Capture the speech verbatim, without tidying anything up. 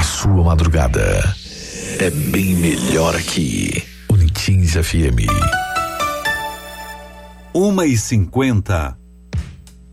sua madrugada. É bem melhor aqui. Unitins F M. Uma e cinquenta.